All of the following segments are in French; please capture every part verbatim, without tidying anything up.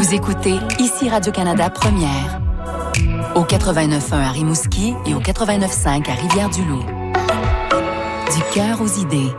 Vous écoutez ici Radio-Canada Première. Au quatre-vingt-neuf point un à Rimouski et au quatre-vingt-neuf point cinq à Rivière-du-Loup. Du cœur aux idées.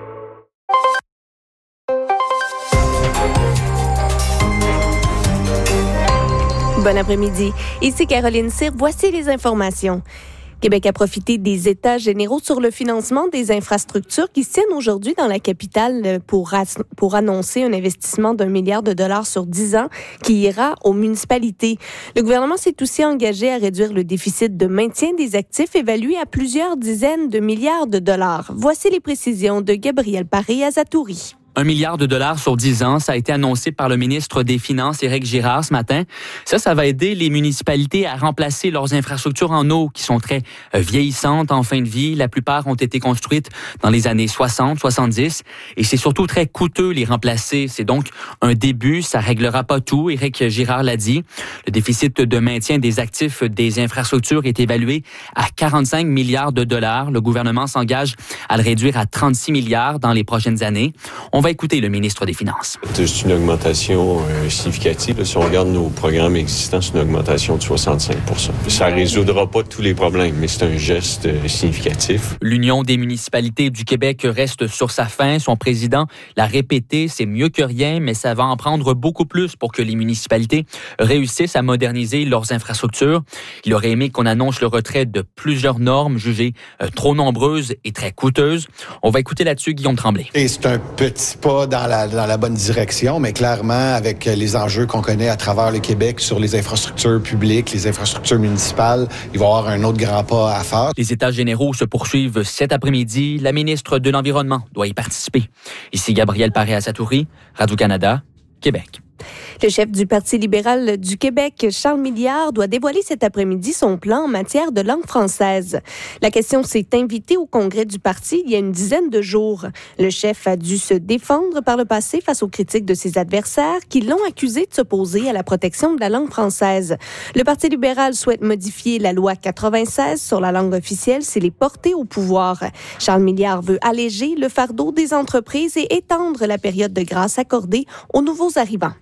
Bon après-midi. Ici Caroline Cyr. Voici les informations. Québec a profité des États généraux sur le financement des infrastructures qui se tiennent aujourd'hui dans la capitale pour, pour annoncer un investissement d'un milliard de dollars sur dix ans qui ira aux municipalités. Le gouvernement s'est aussi engagé à réduire le déficit de maintien des actifs évalué à plusieurs dizaines de milliards de dollars. Voici les précisions de Gabriel Paré-Azatouri. Un milliard de dollars sur dix ans, ça a été annoncé par le ministre des Finances, Éric Girard, ce matin. Ça, ça va aider les municipalités à remplacer leurs infrastructures en eau qui sont très vieillissantes en fin de vie. La plupart ont été construites dans les années soixante, soixante-dix et c'est surtout très coûteux les remplacer. C'est donc un début, ça réglera pas tout. Éric Girard l'a dit. Le déficit de maintien des actifs des infrastructures est évalué à quarante-cinq milliards de dollars. Le gouvernement s'engage à le réduire à trente-six milliards dans les prochaines années. On On va écouter le ministre des Finances. C'est une augmentation euh, significative. Si on regarde nos programmes existants, c'est une augmentation de soixante-cinq pour cent. Ça ne résoudra pas tous les problèmes, mais c'est un geste euh, significatif. L'Union des municipalités du Québec reste sur sa faim. Son président l'a répété, c'est mieux que rien, mais ça va en prendre beaucoup plus pour que les municipalités réussissent à moderniser leurs infrastructures. Il aurait aimé qu'on annonce le retrait de plusieurs normes jugées euh, trop nombreuses et très coûteuses. On va écouter là-dessus Guillaume Tremblay. Et c'est un petit pas dans la, dans la bonne direction, mais clairement, avec les enjeux qu'on connaît à travers le Québec sur les infrastructures publiques, les infrastructures municipales, il va y avoir un autre grand pas à faire. Les États généraux se poursuivent cet après-midi. La ministre de l'Environnement doit y participer. Ici Gabriel Paré-Azatouri, Radio-Canada, Québec. Le chef du Parti libéral du Québec, Charles Milliard, doit dévoiler cet après-midi son plan en matière de langue française. La question s'est invitée au congrès du parti il y a une dizaine de jours. Le chef a dû se défendre par le passé face aux critiques de ses adversaires qui l'ont accusé de s'opposer à la protection de la langue française. Le Parti libéral souhaite modifier la loi quatre-vingt-seize sur la langue officielle s'il est porté au pouvoir. Charles Milliard veut alléger le fardeau des entreprises et étendre la période de grâce accordée aux nouveaux arrivants.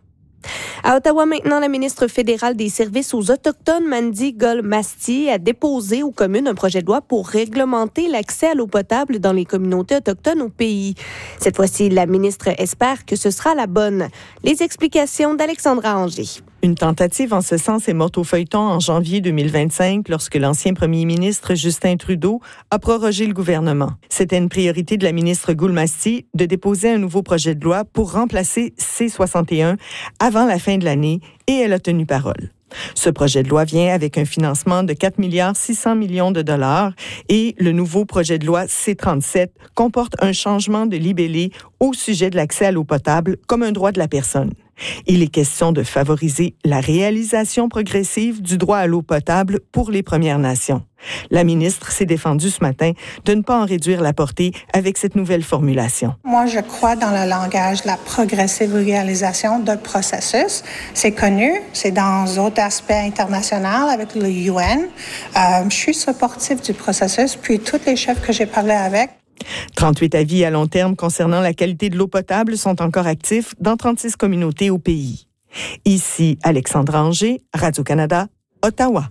À Ottawa, maintenant, la ministre fédérale des Services aux Autochtones, Mandy Golmasti, a déposé aux communes un projet de loi pour réglementer l'accès à l'eau potable dans les communautés autochtones au pays. Cette fois-ci, la ministre espère que ce sera la bonne. Les explications d'Alexandra Anger. Une tentative en ce sens est morte au feuilleton en janvier deux mille vingt-cinq lorsque l'ancien premier ministre Justin Trudeau a prorogé le gouvernement. C'était une priorité de la ministre Golmasti de déposer un nouveau projet de loi pour remplacer C soixante et un avant la fin de l'année et elle a tenu parole. Ce projet de loi vient avec un financement de quatre milliards six cents millions de dollars et le nouveau projet de loi C trente-sept comporte un changement de libellé au sujet de l'accès à l'eau potable comme un droit de la personne. Il est question de favoriser la réalisation progressive du droit à l'eau potable pour les Premières Nations. La ministre s'est défendue ce matin de ne pas en réduire la portée avec cette nouvelle formulation. Moi, je crois dans le langage de la progressive réalisation d'un processus. C'est connu, c'est dans d'autres aspects internationaux avec le U N. Euh, je suis supportive du processus, puis tous les chefs que j'ai parlé avec. trente-huit avis à long terme concernant la qualité de l'eau potable sont encore actifs dans trente-six communautés au pays. Ici Alexandra Anger, Radio-Canada, Ottawa.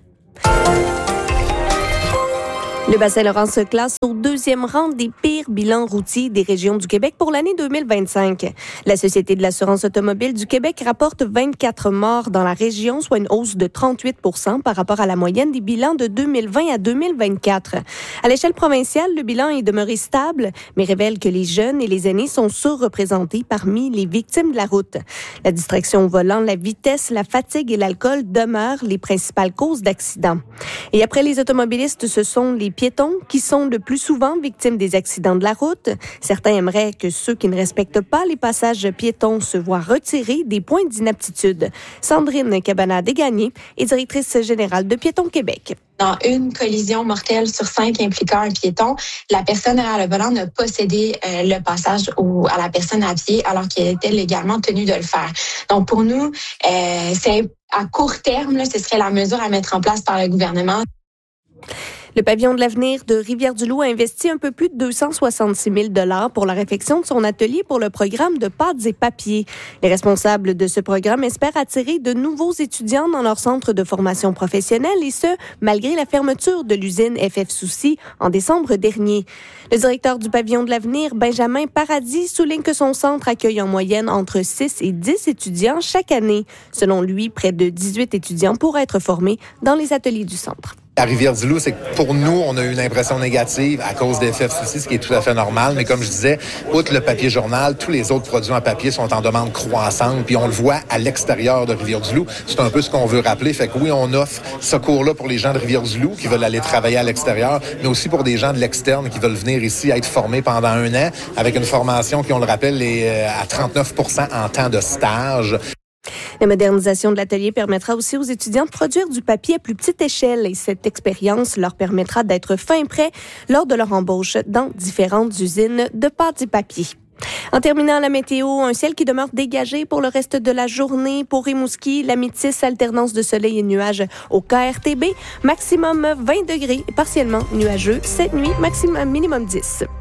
Le Bas-Saint-Laurent se classe au deuxième rang des pires bilans routiers des régions du Québec pour l'année deux mille vingt-cinq. La Société de l'assurance automobile du Québec rapporte vingt-quatre morts dans la région, soit une hausse de trente-huit pour cent par rapport à la moyenne des bilans de deux mille vingt à deux mille vingt-quatre. À l'échelle provinciale, le bilan est demeuré stable, mais révèle que les jeunes et les aînés sont surreprésentés parmi les victimes de la route. La distraction au volant, la vitesse, la fatigue et l'alcool demeurent les principales causes d'accidents. Et après les automobilistes, ce sont les piétons qui sont le plus souvent victimes des accidents de la route. Certains aimeraient que ceux qui ne respectent pas les passages piétons se voient retirer des points d'inaptitude. Sandrine Cabana-Desgagnés est directrice générale de Piétons Québec. Dans une collision mortelle sur cinq impliquant un piéton, la personne derrière le volant n'a pas cédé euh, le passage au, à la personne à pied alors qu'elle était légalement tenue de le faire. Donc pour nous, euh, c'est à court terme, là, ce serait la mesure à mettre en place par le gouvernement. Le pavillon de l'avenir de Rivière-du-Loup a investi un peu plus de deux cent soixante-six mille dollars pour la réfection de son atelier pour le programme de pâtes et papiers. Les responsables de ce programme espèrent attirer de nouveaux étudiants dans leur centre de formation professionnelle et ce, malgré la fermeture de l'usine F F Soucy en décembre dernier. Le directeur du pavillon de l'avenir, Benjamin Paradis, souligne que son centre accueille en moyenne entre six et dix étudiants chaque année. Selon lui, près de dix-huit étudiants pourraient être formés dans les ateliers du centre. À Rivière-du-Loup, c'est que pour nous, on a eu une impression négative à cause des F F Soucy, ce qui est tout à fait normal. Mais comme je disais, outre le papier journal, tous les autres produits en papier sont en demande croissante. Puis on le voit à l'extérieur de Rivière-du-Loup. C'est un peu ce qu'on veut rappeler. Fait que oui, on offre ce cours-là pour les gens de Rivière-du-Loup qui veulent aller travailler à l'extérieur, mais aussi pour des gens de l'externe qui veulent venir ici être formés pendant un an avec une formation qui, on le rappelle, est à trente-neuf pour cent en temps de stage. La modernisation de l'atelier permettra aussi aux étudiants de produire du papier à plus petite échelle et cette expérience leur permettra d'être fin prêts lors de leur embauche dans différentes usines de pâtes et papier. En terminant la météo, un ciel qui demeure dégagé pour le reste de la journée. Pour Rimouski, la métisse alternance de soleil et nuages au K R T B. Maximum vingt degrés, partiellement nuageux. Cette nuit, maximum minimum dix.